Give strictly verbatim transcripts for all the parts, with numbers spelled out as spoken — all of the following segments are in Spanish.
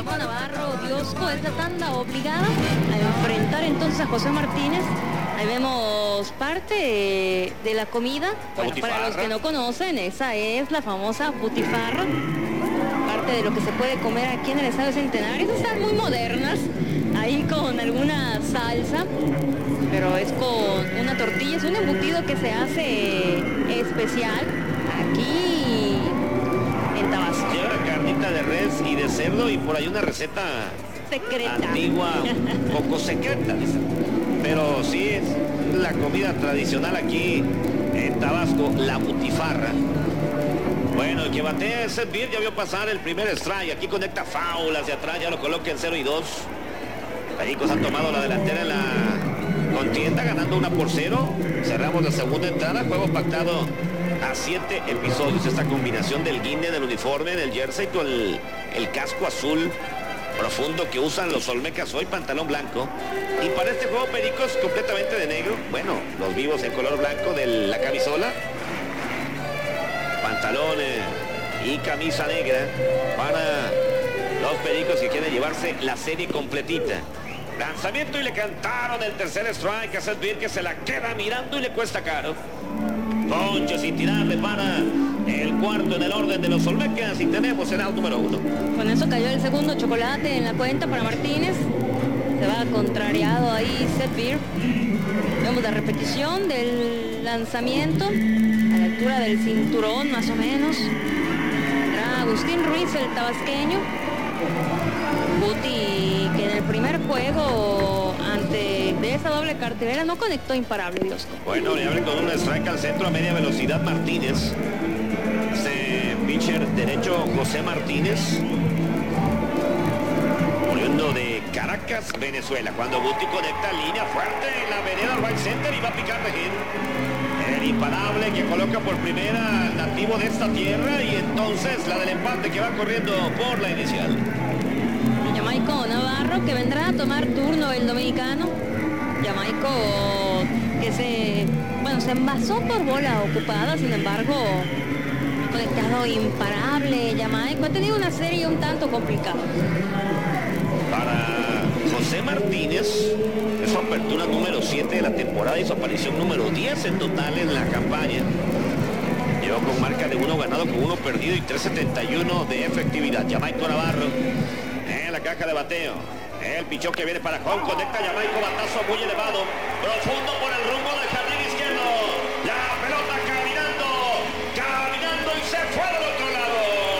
Jamaico Navarro, Diosco, es la tanda obligada a enfrentar entonces a José Martínez. Ahí vemos parte de, de la comida. Bueno, para los que no conocen, esa es la famosa butifarra. Parte de lo que se puede comer aquí en el Estadio Centenario. Están muy modernas, ahí con alguna salsa, pero es con una tortilla, es un embutido que se hace especial aquí en Tabasco. Lleva carnita de res y de cerdo y por ahí una receta secreta. Antigua, poco secreta, pero sí es la comida tradicional aquí en Tabasco, la butifarra. Bueno, el que batea es Seth Beer, ya vio pasar el primer strike, aquí conecta foul hacia atrás, ya lo coloca en cero y dos. Pericos han tomado la delantera en la contienda, ganando una por cero. Cerramos la segunda entrada, juego pactado a siete episodios. Esta combinación del guinde, del uniforme, del jersey con el, el casco azul profundo que usan los olmecas hoy, pantalón blanco. Y para este juego Pericos completamente de negro. Bueno, los vivos en color blanco de la camisola. Pantalón y camisa negra para los Pericos que quieren llevarse la serie completita. Lanzamiento y le cantaron el tercer strike a Seth Beer, que se la queda mirando y le cuesta caro. Ponche sin tirarle para el cuarto en el orden de los olmecas y tenemos el out número uno. Con eso cayó el segundo chocolate en la cuenta para Martínez. Se va contrariado ahí Seth Beer. Vemos la repetición del lanzamiento a la altura del cinturón más o menos. Era Agustín Ruiz, el tabasqueño. Guti, que en el primer juego ante de esa doble cartelera no conectó imparable, Dios. Bueno, le abre con un strike al centro a media velocidad Martínez. Este pitcher derecho José Martínez, oriundo de Caracas, Venezuela. Cuando Guti conecta línea fuerte en la vereda right center y va a picar de hit. El imparable que coloca por primera al nativo de esta tierra y entonces la del empate que va corriendo por la inicial. Jamaico Navarro, que vendrá a tomar turno el dominicano. Jamaico que se, bueno, se envasó por bola ocupada, sin embargo, conectado imparable. Jamaico ha tenido una serie un tanto complicada. Para José Martínez, es su apertura número siete de la temporada y su aparición número diez en total en la campaña. Llegó con marca de uno ganado con uno perdido y tres setenta y uno de efectividad. Jamaico Navarro en la caja de bateo. El pichón que viene para home, conecta Jamaico, batazo muy elevado, profundo por el rumbo del jardín izquierdo. La pelota caminando, caminando y se fue del otro lado.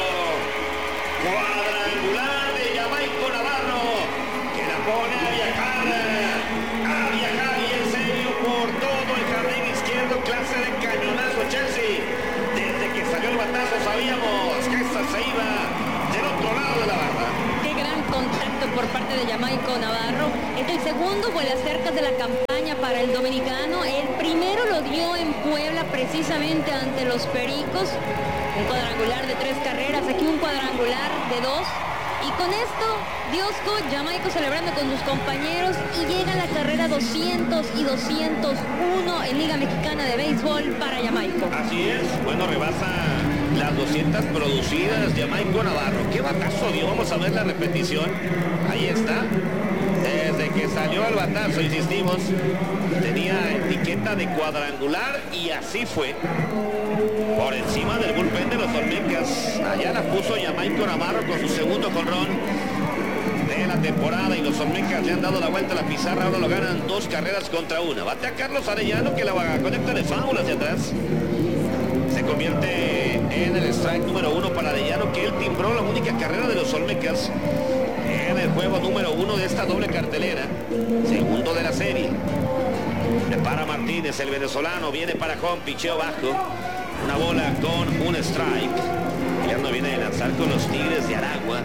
Cuadrangular de Jamaico Navarro, que la pone a viajar, a viajar y en serio por todo el jardín izquierdo, clase de cañonazo Chelsea. Desde que salió el batazo sabíamos que esta se iba del otro lado de la barra. Qué gran contacto por parte de Jamaico Navarro. Es el segundo vuelo cerca de la campaña para el dominicano. El primero lo dio en Puebla precisamente ante los Pericos. Un cuadrangular de tres carreras, aquí un cuadrangular de dos. Y con esto, Diosco, Jamaico celebrando con sus compañeros y llega la carrera doscientos y doscientos uno en Liga Mexicana de Béisbol para Jamaico. Así es, bueno, rebasa las doscientas producidas Jamaico Navarro. ¿Qué batazo dio? Vamos a ver la repetición. Ahí está. Desde que salió el batazo, insistimos, tenía etiqueta de cuadrangular y así fue. Por encima del bullpen de los Olmecas. Allá la puso Jamaico Navarro con su segundo jonrón de la temporada y los Olmecas le han dado la vuelta a la pizarra. Ahora lo ganan dos carreras contra una. Batea Carlos Arellano, que la conecta de foul hacia atrás. Se convierte en el strike número uno para Arellano, que él timbró la única carrera de los Olmecas en el juego número uno de esta doble cartelera, segundo de la serie. Para Martínez, el venezolano, viene para home, picheo bajo, una bola con un strike. Ya no viene de lanzar con los Tigres de Aragua.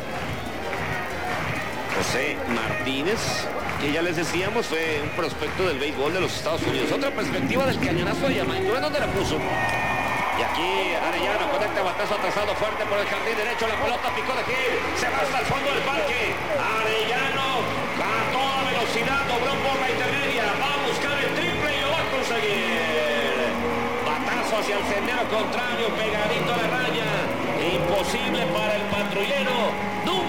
José Martínez, que ya les decíamos fue un prospecto del béisbol de los Estados Unidos. Otra perspectiva del cañonazo de Jamaico. ¿En dónde la puso? Y aquí Arellano conecta batazo atrasado fuerte por el jardín derecho. La pelota picó de Gil. Se va hasta el fondo del parque. Arellano a toda velocidad dobló por la intermedia. Va a buscar el triple y lo va a conseguir. Batazo hacia el sendero contrario, pegadito a la raya. Imposible para el patrullero. Nunca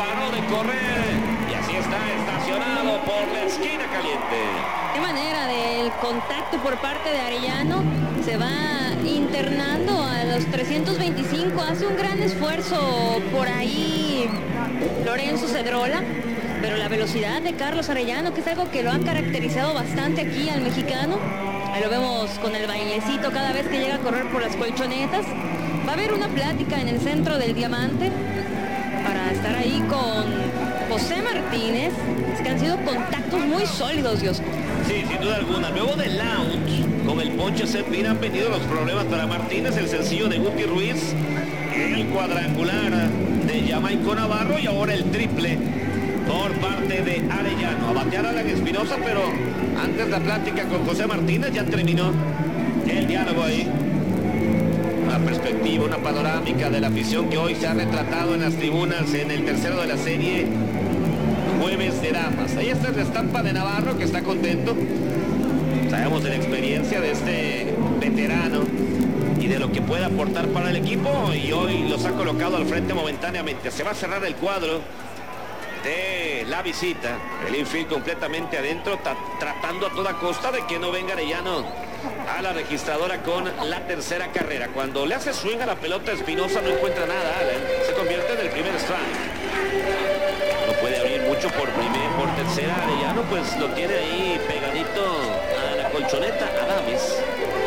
paró de correr y así está estacionado por la esquina caliente. Qué manera del contacto por parte de Arellano. Se va internando a los trescientos veinticinco. Hace un gran esfuerzo por ahí Lorenzo Cedrola. Pero la velocidad de Carlos Arellano, que es algo que lo ha caracterizado bastante aquí al mexicano. Ahí lo vemos con el bailecito cada vez que llega a correr por las colchonetas. Va a haber una plática en el centro del Diamante para estar ahí con José Martínez. Es que han sido contactos muy sólidos, Dios. Sí, sin duda alguna. Luego del out, con el ponche Cepín han venido los problemas para Martínez. El sencillo de Guti Ruiz, el cuadrangular de Jamaico Navarro y ahora el triple por parte de Arellano. A batear a Alan Espinosa, pero antes la plática con José Martínez ya terminó el diálogo ahí. Una perspectiva, una panorámica de la afición que hoy se ha retratado en las tribunas en el tercero de la serie Jueves de Damas. Ahí está la estampa de Navarro, que está contento. Sabemos de la experiencia de este veterano y de lo que puede aportar para el equipo, y hoy los ha colocado al frente momentáneamente. Se va a cerrar el cuadro de la visita, el infield completamente adentro, tratando a toda costa de que no venga Arellano a la registradora con la tercera carrera. Cuando le hace swing a la pelota, Espinosa no encuentra nada. Alan se convierte en el primer strike. No puede abrir mucho por primer, por tercera. Arellano pues lo tiene ahí pegadito a la colchoneta. Adames.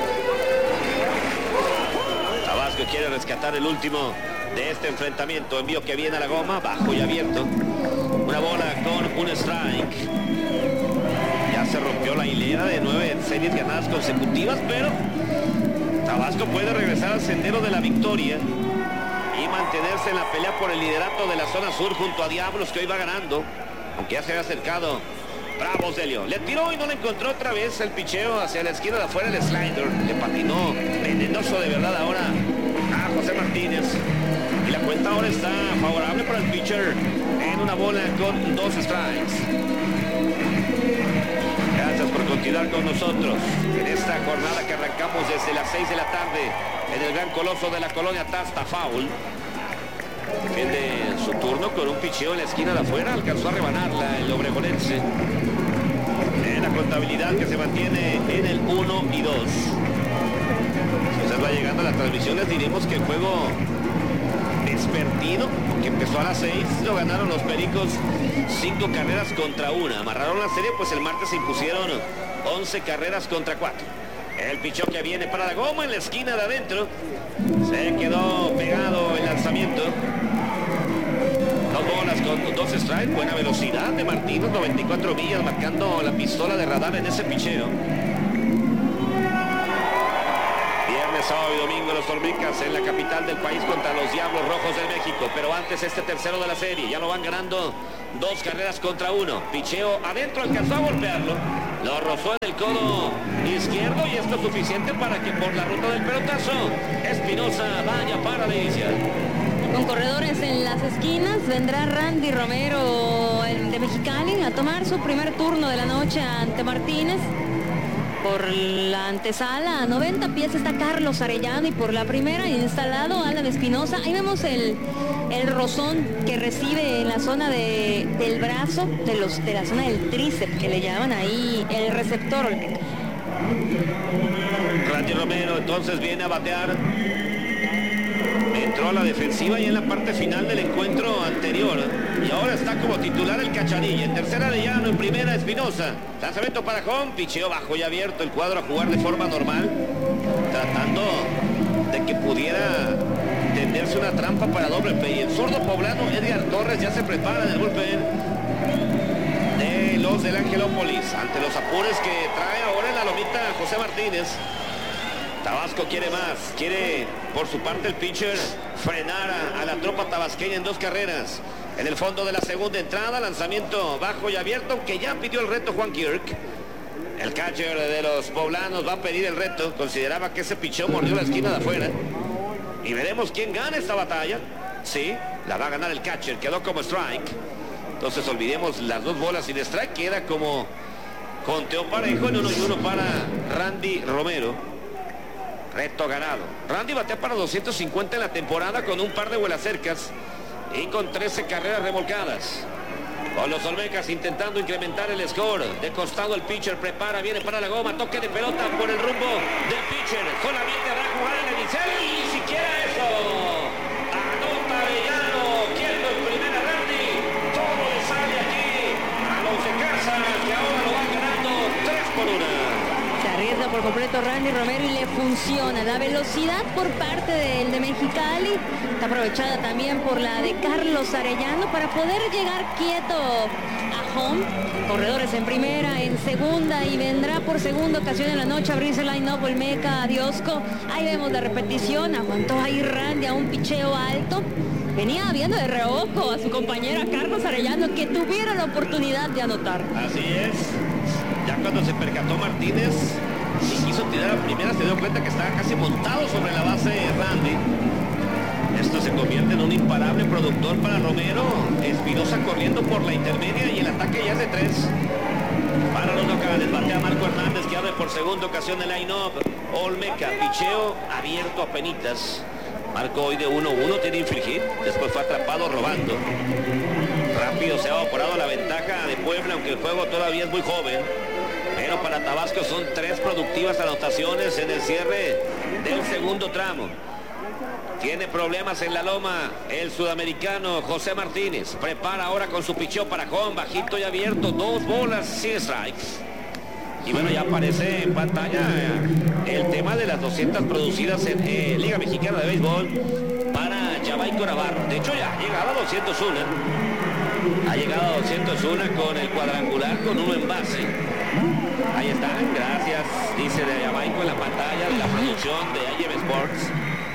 Tabasco quiere rescatar el último de este enfrentamiento. Envío que viene a la goma, bajo y abierto. Una bola con un strike. Ya se rompió la hilera de nueve series ganadas consecutivas, pero Tabasco puede regresar al sendero de la victoria y mantenerse en la pelea por el liderato de la zona sur junto a Diablos, que hoy va ganando, aunque ya se había acercado. Bravo Celio, le tiró y no le encontró otra vez el picheo hacia la esquina de afuera. El slider le patinó venenoso de verdad ahora a José Martínez, y la cuenta ahora está favorable para el pitcher en una bola con dos strikes. Gracias por continuar con nosotros en esta jornada que arrancamos desde las seis de la tarde en el Gran Coloso de la colonia Tasta. Foul. Defiende su turno con un picheo en la esquina de afuera. Alcanzó a rebanarla el obregonense. En la contabilidad que se mantiene en el uno y dos. Si usted va llegando a las transmisiones, diremos que el juego despertino, que empezó a las seis, lo ganaron los Pericos cinco carreras contra una. Amarraron la serie, pues el martes se impusieron once carreras contra cuatro. El pichón que viene para la goma en la esquina de adentro. Se quedó pegado el lanzamiento. Dos bolas con dos strikes. Buena velocidad de Martínez, noventa y cuatro millas, marcando la pistola de radar en ese picheo. Viernes, sábado y domingo los Olmecas en la capital del país contra los Diablos Rojos de México. Pero antes este tercero de la serie. Ya lo van ganando dos carreras contra uno. Picheo adentro, alcanzó a golpearlo. Lo rozó en el codo izquierdo y esto es suficiente para que por la ruta del pelotazo Espinosa vaya para la inicial. Con corredores en las esquinas vendrá Randy Romero de Mexicali a tomar su primer turno de la noche ante Martínez. Por la antesala a noventa pies está Carlos Arellano y por la primera instalado Alan Espinosa. Ahí vemos el, el rozón que recibe en la zona de, del brazo, de, los, de la zona del tríceps que le llaman ahí el receptor. Randy Romero entonces viene a batear. Entró a la defensiva y en la parte final del encuentro anterior. Y ahora está como titular el Cachanilla. En tercera Arellano, en primera Espinosa. Lanzamiento para home, picheo bajo y abierto. El cuadro a jugar de forma normal, tratando de que pudiera tenderse una trampa para doble play. Y el zurdo poblano Edgar Torres ya se prepara en el bullpen de los del Angelópolis, ante los apures que trae ahora en la lomita José Martínez. Tabasco quiere más, quiere por su parte el pitcher frenar a, a la tropa tabasqueña en dos carreras. En el fondo de la segunda entrada, lanzamiento bajo y abierto, aunque ya pidió el reto Juan Kirk. El catcher de los poblanos va a pedir el reto, consideraba que ese picheo mordió la esquina de afuera. Y veremos quién gana esta batalla. Sí, la va a ganar el catcher, quedó como strike. Entonces olvidemos las dos bolas sin strike, queda como conteo parejo en uno y uno para Randy Romero. Reto ganado. Randy batea para doscientos cincuenta en la temporada con un par de vuelacercas y con trece carreras remolcadas. Con los Olmecas intentando incrementar el score. De costado el pitcher prepara, viene para la goma, toque de pelota por el rumbo del pitcher. Solamente habrá jugada en el inicial y ni siquiera eso. Anota Arellano, quieto en primera Randy. Todo le sale aquí a los de casa, que ahora lo van ganando tres por uno. Se arriesga por completo Randy Romero y le funciona. La velocidad por parte del de Mexicali está aprovechada también por la de Carlos Arellano para poder llegar quieto a home. Corredores en primera, en segunda, y vendrá por segunda ocasión en la noche a abrirse el line-up Olmeca Diosco. Ahí vemos la repetición. Aguantó ahí Randy a un picheo alto. Venía viendo de reojo a su compañera Carlos Arellano, que tuviera la oportunidad de anotar. Así es. Ya cuando se percató Martínez y quiso tirar a primera, se dio cuenta que estaba casi montado sobre la base de Randy. Esto se convierte en un imparable productor para Romero. Espinosa corriendo por la intermedia y el ataque ya es de tres. Para los locales, batea Marco Hernández, que abre por segunda ocasión el line-up. Olmeca, picheo abierto a penitas. Marco hoy de uno uno, tiene infligir. Después fue atrapado robando. Rápido se ha evaporado la ventaja de Puebla, aunque el juego todavía es muy joven. Pero para Tabasco son tres productivas anotaciones en el cierre del segundo tramo. Tiene problemas en la loma el sudamericano José Martínez. Prepara ahora con su picheo para home, bajito y abierto. Dos bolas sin strikes. Y bueno, ya aparece en pantalla el tema de las doscientas producidas en eh, Liga Mexicana de Béisbol para Jamaico Navarro. De hecho, ya ha llegado a doscientos uno. Ha llegado a doscientos uno con el cuadrangular con uno en base. Ahí están, gracias, dice de Jamaico en la pantalla de la producción de I M Sports.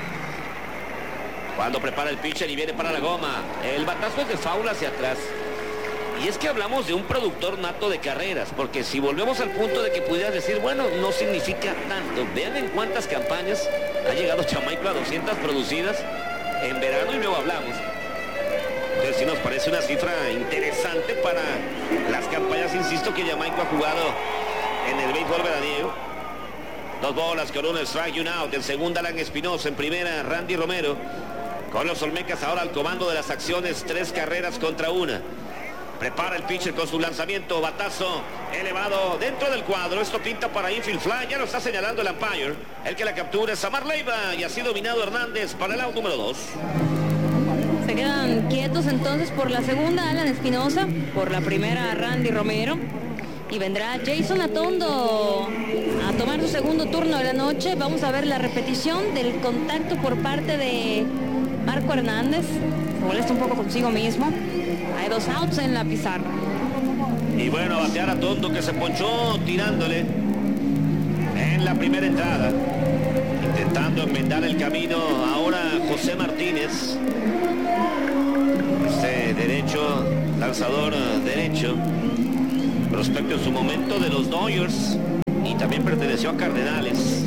Cuando prepara el pitcher y viene para la goma. El batazo es de foul hacia atrás. Y es que hablamos de un productor nato de carreras, porque si volvemos al punto de que pudieras decir, bueno, no significa tanto. Vean en cuántas campañas ha llegado Jamaico a doscientas producidas en verano y luego hablamos. Entonces sí nos parece una cifra interesante para las campañas, insisto, que Jamaico ha jugado en el béisbol veraniego. Dos bolas con un strike y un out. En segunda Alan Espinosa, en primera Randy Romero. Con los Olmecas ahora al comando de las acciones, tres carreras contra una. Prepara el pitcher con su lanzamiento, batazo elevado dentro del cuadro. Esto pinta para infield fly, ya lo está señalando el umpire. El que la captura es Amar Leiva y así dominado Hernández para el out número dos. Se quedan quietos entonces por la segunda Alan Espinosa, por la primera Randy Romero. Y vendrá Jason Atondo a tomar su segundo turno de la noche. Vamos a ver la repetición del contacto por parte de Marco Hernández. Se molesta un poco consigo mismo. Hay dos outs en la pizarra. Y bueno, a batear a Tondo, que se ponchó tirándole en la primera entrada. Intentando enmendar el camino ahora José Martínez. Este derecho, lanzador derecho. Prospecto en su momento de los Dodgers. Y también perteneció a Cardenales.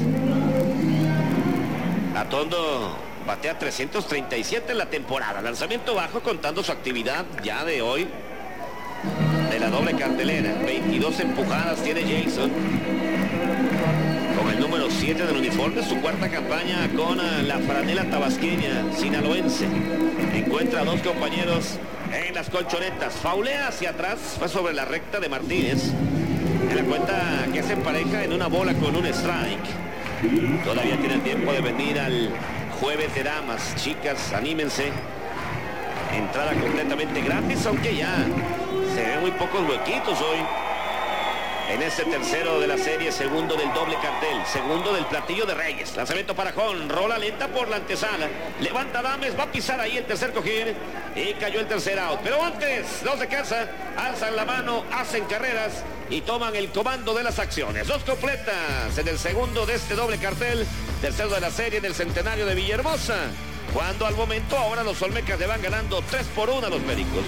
Atondo batea trescientos treinta y siete en la temporada. Lanzamiento bajo contando su actividad ya de hoy. De la doble cartelera. veintidós empujadas tiene Jason. Con el número siete del uniforme. Su cuarta campaña con la franela tabasqueña sinaloense. Encuentra a dos compañeros en las colchonetas. Faulea hacia atrás. Fue sobre la recta de Martínez. En la cuenta que se empareja en una bola con un strike. Todavía tiene tiempo de venir al jueves de damas. Chicas, anímense. Entrada completamente gratis, aunque ya se ven muy pocos huequitos hoy. En este tercero de la serie, segundo del doble cartel, segundo del platillo de Reyes. Lanzamiento para Jón, rola lenta por la antesala. Levanta Dames, va a pisar ahí el tercer cojín y cayó el tercer out. Pero antes, los de casa alzan la mano, hacen carreras y toman el comando de las acciones. Dos completas en el segundo de este doble cartel, tercero de la serie en el centenario de Villahermosa. Cuando al momento ahora los Olmecas le van ganando tres por uno a los Pericos.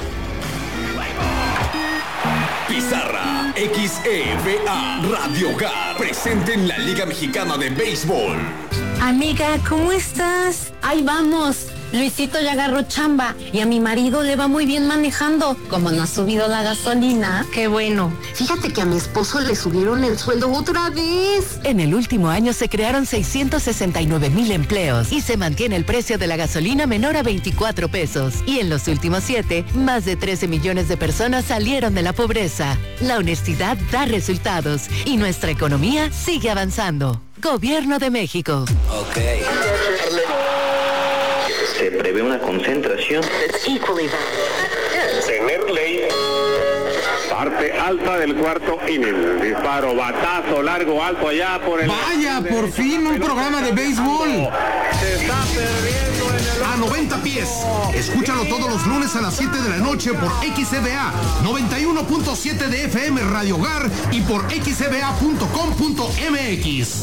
Pizarra X E V A Radio Hogar, presente en la Liga Mexicana de Béisbol. Amiga, ¿cómo estás? Ahí vamos. Luisito ya agarró chamba y a mi marido le va muy bien manejando. Como no ha subido la gasolina. Qué bueno. Fíjate que a mi esposo le subieron el sueldo otra vez. En el último año se crearon seiscientos sesenta y nueve mil empleos y se mantiene el precio de la gasolina menor a veinticuatro pesos. Y en los últimos siete, más de trece millones de personas salieron de la pobreza. La honestidad da resultados y nuestra economía sigue avanzando. Gobierno de México. Ok. Se prevé una concentración. Tener ley. Parte alta del cuarto inning. Disparo, batazo, largo, alto allá por el... Vaya, por fin un programa de béisbol. Se está perdiendo en el... A noventa pies. Escúchalo todos los lunes a las siete de la noche por X C B A noventa y uno punto siete de F M Radio Hogar y por x c b a punto com punto m x.